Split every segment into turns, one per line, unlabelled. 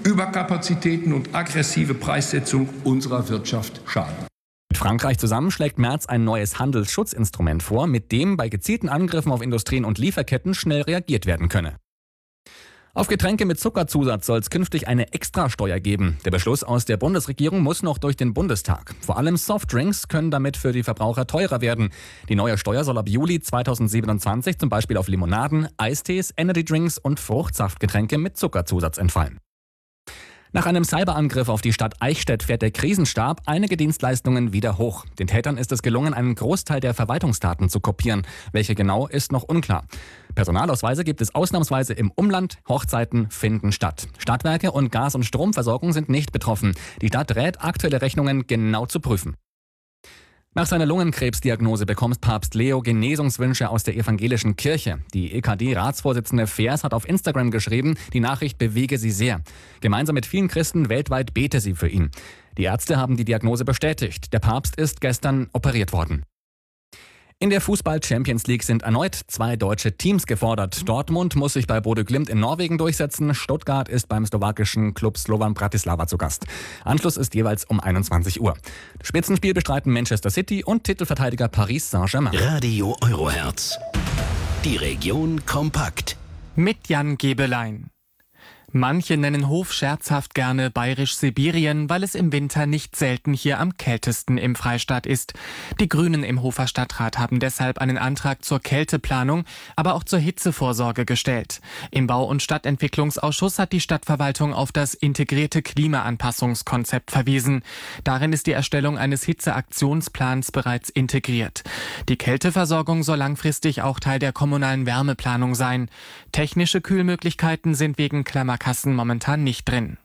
Überkapazitäten und aggressive Preissetzung unserer Wirtschaft schaden.
Mit Frankreich zusammen schlägt Merz ein neues Handelsschutzinstrument vor, mit dem bei gezielten Angriffen auf Industrien und Lieferketten schnell reagiert werden könne. Auf Getränke mit Zuckerzusatz soll es künftig eine Extrasteuer geben. Der Beschluss aus der Bundesregierung muss noch durch den Bundestag. Vor allem Softdrinks können damit für die Verbraucher teurer werden. Die neue Steuer soll ab Juli 2027 zum Beispiel auf Limonaden, Eistees, Energydrinks und Fruchtsaftgetränke mit Zuckerzusatz entfallen. Nach einem Cyberangriff auf die Stadt Eichstätt fährt der Krisenstab einige Dienstleistungen wieder hoch. Den Tätern ist es gelungen, einen Großteil der Verwaltungsdaten zu kopieren. Welche genau, ist noch unklar. Personalausweise gibt es ausnahmsweise im Umland, Hochzeiten finden statt. Stadtwerke und Gas- und Stromversorgung sind nicht betroffen. Die Stadt rät, aktuelle Rechnungen genau zu prüfen. Nach seiner Lungenkrebsdiagnose bekommt Papst Leo Genesungswünsche aus der evangelischen Kirche. Die EKD-Ratsvorsitzende Vers hat auf Instagram geschrieben, die Nachricht bewege sie sehr. Gemeinsam mit vielen Christen weltweit bete sie für ihn. Die Ärzte haben die Diagnose bestätigt. Der Papst ist gestern operiert worden. In der Fußball-Champions League sind erneut 2 deutsche Teams gefordert. Dortmund muss sich bei Bodø Glimt in Norwegen durchsetzen. Stuttgart ist beim slowakischen Klub Slovan Bratislava zu Gast. Anschluss ist jeweils um 21 Uhr. Das Spitzenspiel bestreiten Manchester City und Titelverteidiger Paris Saint-Germain.
Radio Eurohertz. Die Region kompakt.
Mit Jan Gebelein. Manche nennen Hof scherzhaft gerne bayerisch-Sibirien, weil es im Winter nicht selten hier am kältesten im Freistaat ist. Die Grünen im Hofer Stadtrat haben deshalb einen Antrag zur Kälteplanung, aber auch zur Hitzevorsorge gestellt. Im Bau- und Stadtentwicklungsausschuss hat die Stadtverwaltung auf das integrierte Klimaanpassungskonzept verwiesen. Darin ist die Erstellung eines Hitzeaktionsplans bereits integriert. Die Kälteversorgung soll langfristig auch Teil der kommunalen Wärmeplanung sein. Technische Kühlmöglichkeiten sind wegen Klammerkassen momentan nicht drin.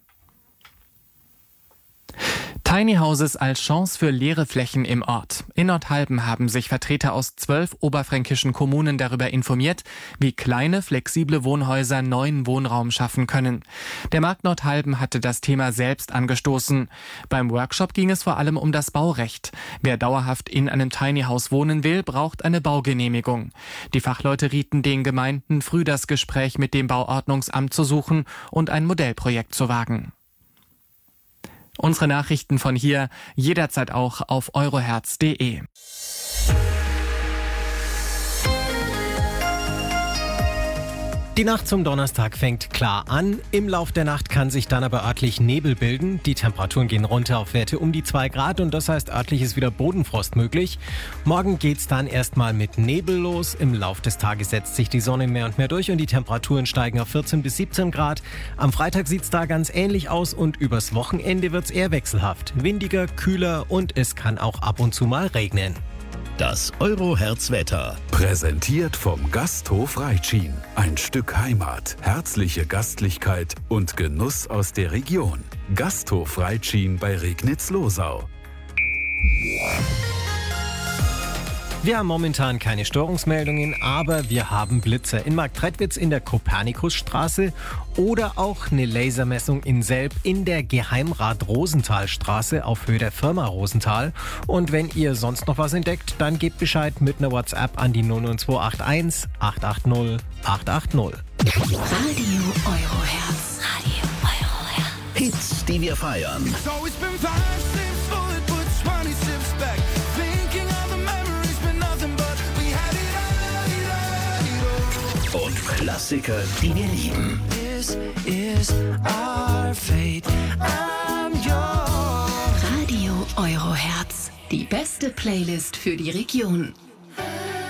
Tiny Houses als Chance für leere Flächen im Ort. In Nordhalben haben sich Vertreter aus 12 oberfränkischen Kommunen darüber informiert, wie kleine, flexible Wohnhäuser neuen Wohnraum schaffen können. Der Markt Nordhalben hatte das Thema selbst angestoßen. Beim Workshop ging es vor allem um das Baurecht. Wer dauerhaft in einem Tiny House wohnen will, braucht eine Baugenehmigung. Die Fachleute rieten den Gemeinden, früh das Gespräch mit dem Bauordnungsamt zu suchen und ein Modellprojekt zu wagen. Unsere Nachrichten von hier jederzeit auch auf eurohertz.de.
Die Nacht zum Donnerstag fängt klar an. Im Lauf der Nacht kann sich dann aber örtlich Nebel bilden. Die Temperaturen gehen runter auf Werte um die 2 Grad und das heißt, örtlich ist wieder Bodenfrost möglich. Morgen geht's dann erstmal mit Nebel los. Im Lauf des Tages setzt sich die Sonne mehr und mehr durch und die Temperaturen steigen auf 14 bis 17 Grad. Am Freitag sieht's da ganz ähnlich aus und übers Wochenende wird's eher wechselhaft. Windiger, kühler und es kann auch ab und zu mal regnen.
Das Eurohertz-Wetter.
Präsentiert vom Gasthof Reitschien. Ein Stück Heimat, herzliche Gastlichkeit und Genuss aus der Region. Gasthof Reitschien bei Regnitz-Losau.
Wir haben momentan keine Störungsmeldungen, aber wir haben Blitze in Marktredwitz in der Kopernikusstraße oder auch eine Lasermessung in Selb in der Geheimrat-Rosenthal-Straße auf Höhe der Firma Rosenthal. Und wenn ihr sonst noch was entdeckt, dann gebt Bescheid mit einer WhatsApp an die 09281 880 880.
Radio Eurohertz. Radio Eurohertz.
Hits, die wir feiern. Und Klassiker, die wir lieben.
This is our fate. I'm yours. Radio Eurohertz. Die beste Playlist für die Region.